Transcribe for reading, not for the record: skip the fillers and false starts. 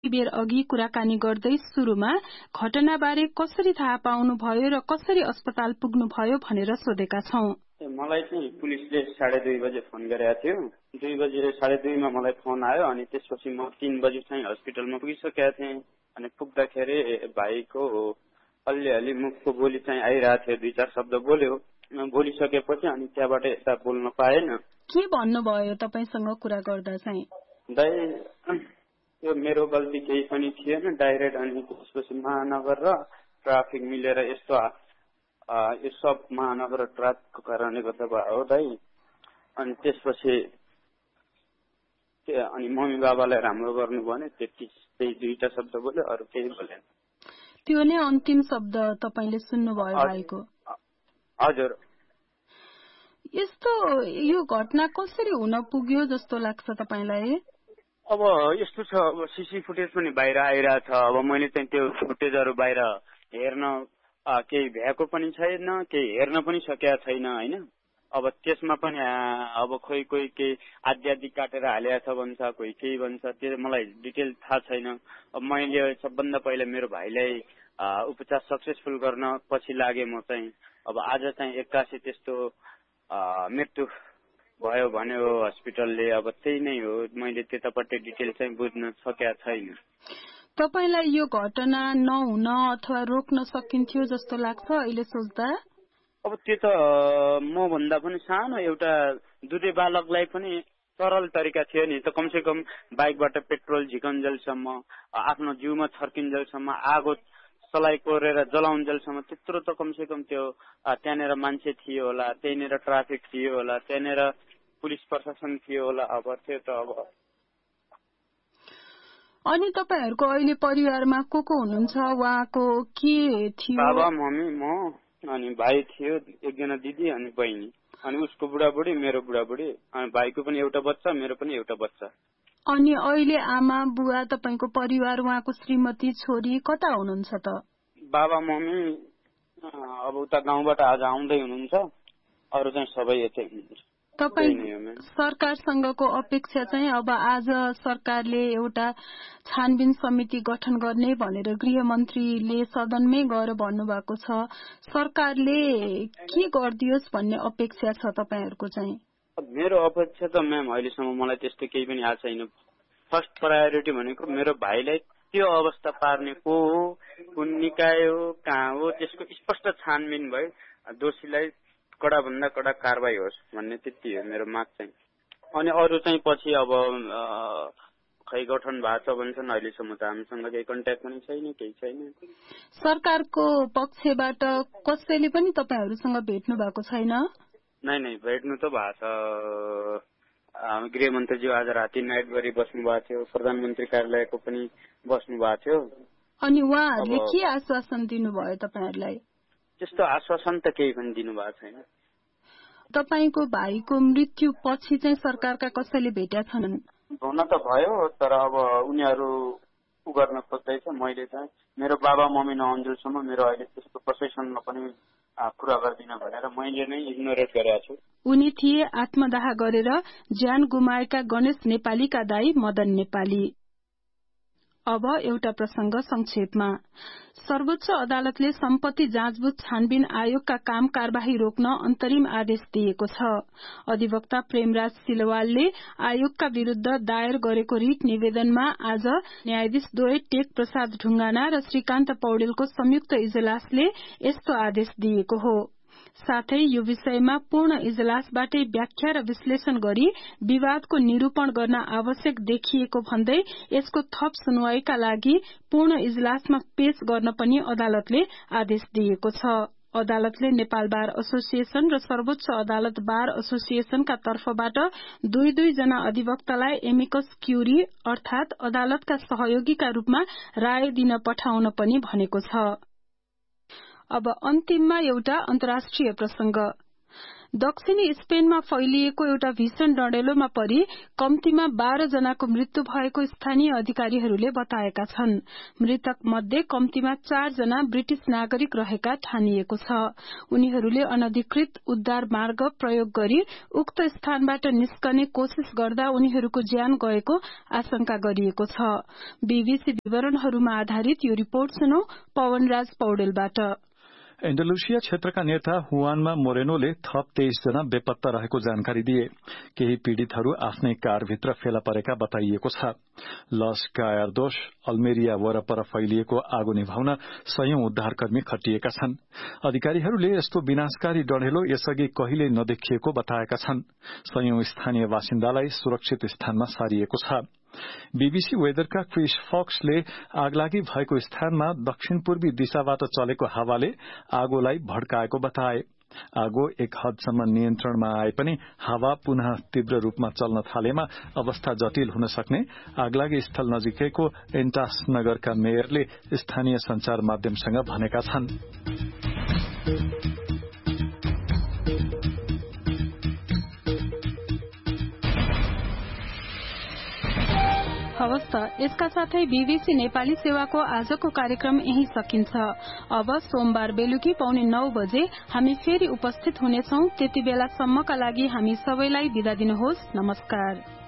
बेर अघि कुराकानी गर्दै सुरुमा घटनाबारे कसरी थाहा पाउनुभयो र कसरी अस्पताल पुग्नुभयो भनेर सोधेका छौं। मलाई चाहिँ पुलिसले 2:30 बजे फोन गरेको थियो। 2 बजे 2:30 मा मलाई फोन आयो अनि त्यसपछि म 3 बजे चाहिँ हस्पिटलमा पुगिसकेका थिएँ। अनि पुग्दाखेरि भाइको अलि मुखको बोली चाहिँ आइरहेको थियो, 2-4 शब्द बोल्यो। बोलिसकेपछि अनि त्यहाँबाट यता बोल्न पाएन। के भन्नुभयो तपाईसँग कुरा गर्दा चाहिँ? दाइ यो मेरो गल्ती केही पनि थिएन, डाइरेक्ट अनि त्यसपछि महानगर र ट्राफिक मिलेर यस्तो यो सब महानगर र ट्राफिकको कारणले गर्दा भयो हो दाइ। अनि त्यसपछि अनि मम्मी बाबालाई राम्रो गर्नु भने त्यही 2टा शब्द बोल्यो, अरू केही बोलेन। त्यो नै अन्तिम शब्द तपाईले सुन्नुभयो भाइको? हजुर। यस्तो यो घटना कसरी हुन पुग्यो जस्तो लाग्छ तपाईलाई? अब यस्तो छ, अब सीसी फुटेज पनि बाहिर आइरहेछ। अब मैले चाहिँ त्यो फुटेजहरू बाहिर हेर्न केही भ्याएको पनि छैन, केही हेर्न पनि सकेका छैन हैन। अब त्यसमा पनि अब कोही केही आद्यादि काटेर हालेको छ भन्छ, कोही केही भन्छ, त्यो मलाई डिटेल थाहा छैन। अब मैले सबभन्दा पहिला मेरो भाइलाई उपचार सक्सेसफुल गर्न पछि लागे म चाहिँ। अब आज चाहिँ एक्कासी त्यस्तो मृत्यु भयो भन्यो हस्पिटलले। अब त्यही नै हो, मैले त्यतापट्टि डिटेल चाहिँ बुझ्न सकेका छैन। तपाईलाई यो घटना नहुन अथवा रोक्न सकिन्थ्यो जस्तो लाग्छ अहिले सोच्दा? अब त्यो त म भन्दा पनि सानो एउटा दुधे बालकलाई पनि सरल तरिका थियो नि त। कमसे कम बाइकबाट पेट्रोल झिकन्जेलसम्म, आफ्नो जिउमा छर्किन्जेलसम्म, आगो सलाई कोरेर जलाउन्जेलसम्म त्यत्रो त कमसे कम त्यो त्यहाँनिर मान्छे थियो होला, त्यहीँनिर ट्राफिक थियो होला, त्यहाँनिर पुलिस प्रशासन थियो होला। अब त्यो त अब। अनि तपाईहरुको अहिले परिवारमा को हुनुहुन्छ? उहाँको के थियो? बाबा, मम्मी, म अनि भाइ थियो, एकजना दिदी अनि बहिनी, अनि उसको बुढाबुढी, मेरो बुढाबुढी, अनि भाइको पनि एउटा बच्चा, मेरो पनि एउटा बच्चा। अनि अहिले आमा बुवा तपाईको परिवार, उहाँको श्रीमती, छोरी कता हुनुहुन्छ त? बाबा मम्मी अब उता गाउँबाट आज आउँदै हुनुहुन्छ, अरु चाहिँ सबै यतै हुनुहुन्छ। तपाई सरकारसँगको अपेक्षा चाहिँ अब आज सरकारले एउटा छानबिन समिति गठन गर्ने भनेर गृहमन्त्रीले सदनमै गएर भन्नुभएको छ। सरकारले के गरिदियोस् भन्ने अपेक्षा छ तपाईहरुको चाहिँ? मेरो अपेक्षा त म्याम अहिलेसम्म मलाई त्यस्तो केही पनि आएको छैन। फर्स्ट प्रायोरिटी भनेको मेरो भाइलाई त्यो अवस्था पार्ने को हो, कुन निकाय हो, कहाँ हो, त्यसको स्पष्ट छानबिन भए दोषीलाई कडा भन्दा कडा कारबाही होस् भन्ने त्यति हो मेरो माग चाहिँ। अनि अरू चाहिँ पछि अब खै गठन भएको छ भन्छन्, अहिलेसम्म त हामीसँग केही कन्ट्याक्ट पनि छैन, केही छैन। सरकारको पक्षबाट कसैले पनि तपाईहरुसँग भेट्नु भएको छैन? नै भेट्नु त भएको छ। गृहमन्त्रीज्यू आज राति नाइट गरी बस्नु भएको थियो, प्रधानमन्त्री कार्यालयको पनि बस्नु भएको थियो। अनि उहाँहरूले के आश्वासन दिनुभयो तपाईहरुलाई? त्यस्तो आश्वासन त केही पनि दिनु भएको छैन। तपाईको भाइको मृत्यु पछि चाहिँ सरकारका कसैले भेट्या छन्? हुन त भयो, तर अब उनीहरू गर्न खोज्दैछ। मैले चाहिँ मेरो बाबा मम्मी नहुन्जेलसम्म मेरो अहिले त्यस्तो कसैसँग पनि कुरा गर्दिन भनेर मैले नै इग्नोरेट गरेको छु। उनी थिए आत्मदाह गरेर ज्यान गुमाएका गणेश नेपालीका दाई मदन नेपाली। अब एउटा प्रसंग संक्षेपमा। सर्वोच्च अदालतले सम्पत्ति जाँचबुझ छानबिन आयोगका काम कारबाही रोक्न अन्तरिम आदेश दिएको छ। अधिवक्ता प्रेमराज सिलवालले आयोगका विरूद्ध दायर गरेको रिट निवेदनमा आज न्यायाधीश द्वय टेक प्रसाद ढुंगाना र श्रीकान्त पौडेलको संयुक्त इजलासले यस्तो आदेश दिएको हो। साथै यो विषयमा पूर्ण इजलासबाटै व्याख्या र विश्लेषण गरी विवादको निरूपण गर्न आवश्यक देखिएको भन्दै यसको थप सुनवाईका लागि पूर्ण इजलासमा पेश गर्न पनि अदालतले आदेश दिएको छ। अदालतले नेपाल बार एसोसिएशन र सर्वोच्च अदालत बार एसोसिएशनका तर्फबाट दुई जना अधिवक्तालाई एमिकस क्यूरी अर्थात अदालतका सहयोगीका रूपमा राय दिन पठाउन पनि भनेको छ। अब अन्तिममा एउटा अन्तर्राष्ट्रिय प्रसंग। दक्षिणी स्पेनमा फैलिएको एउटा भीषण डढेलोमा परि कम्तीमा 12 जनाको मृत्यु भएको स्थानीय अधिकारीहरूले बताएका छन्। मृतक मध्ये कम्तीमा 4 जना ब्रिटिश नागरिक रहेका ठानिएको छ। उनीहरूले अनधिकृत उद्धार मार्ग प्रयोग गरी उक्त स्थानबाट निस्कने कोशिश गर्दा उनीहरूको ज्यान गएको आशंका गरिएको छ। बीबीसी विवरणहरूमा आधारित यो रिपोर्ट सुनौ पवनराज पौडेलबाट। एन्डालुसिया क्षेत्रका नेता हुआनमा मोरेनोले थप 23 जना बेपत्ता रहेको जानकारी दिए। केही पीड़ितहरू आफ्नै कारभित्र फेला परेका बताइएको छ। लस गायर्दोस अल्मेरिया वरपर फैलिएको आगो निभाउन सयौं उद्धारकर्मी खटिएका छन्। अधिकारीहरूले यस्तो विनाशकारी डढेलो यसअघि कहिल्यै नदेखिएको बताएका छन्। सयौं स्थानीय बासिन्दालाई सुरक्षित स्थानमा सारिएको छ। बीबीसी वेदरका क्रिस फक्सले आगलागी भएको स्थानमा दक्षिण पूर्वी दिशाबाट चलेको हावाले आगोलाई भड्काएको बताए। आगो एक हदसम्म नियन्त्रणमा आए पनि हावा पुनः तीव्र रूपमा चल्न थालेमा अवस्था जटिल हुन सक्ने आगलागी स्थल नजिकैको एन्टास नगरका मेयरले स्थानीय संचार माध्यमसँग भनेका छन्। हवस् त, यसका साथै बीबीसी नेपाली सेवाको आजको कार्यक्रम यही सकिन्छ। अब सोमबार बेलुकी 9:15 बजे हामी फेरि उपस्थित हुनेछौं। त्यति बेलासम्मका लागि हामी सबैलाई बिदा दिनुहोस्। नमस्कार।